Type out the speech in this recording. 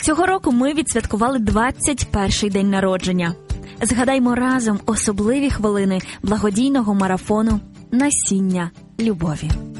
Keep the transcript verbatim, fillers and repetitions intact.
Цього року ми відсвяткували двадцять перший день народження. Згадаймо разом особливі хвилини благодійного марафону «Насіння любові».